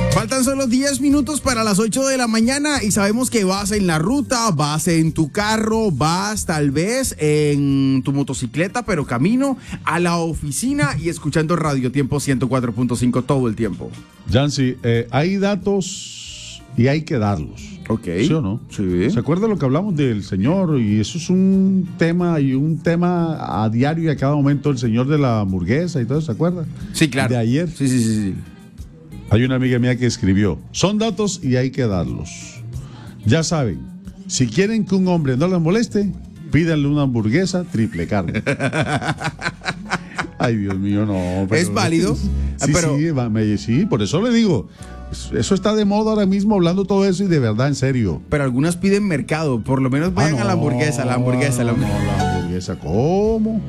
Faltan solo 10 minutos para las 8 de la mañana y sabemos que vas en la ruta, vas en tu carro, vas tal vez en tu motocicleta, pero camino a la oficina y escuchando Radio Tiempo 104.5 todo el tiempo. Yancy, hay datos y hay que darlos. Ok. ¿Sí o no? Sí. ¿Se acuerda lo que hablamos del señor? Y eso es un tema a diario y a cada momento, el señor de la hamburguesa y todo, ¿se acuerda? Sí, claro. De ayer. Sí. Hay una amiga mía que escribió, son datos y hay que darlos. Ya saben, si quieren que un hombre no les moleste, pídanle una hamburguesa triple carne. Ay, Dios mío, no. Pero, ¿es válido? Sí, pero... sí, por eso le digo, eso está de moda ahora mismo, hablando todo eso y de verdad, en serio. Pero algunas piden mercado, por lo menos vayan a la hamburguesa, No, la hamburguesa, ¿cómo?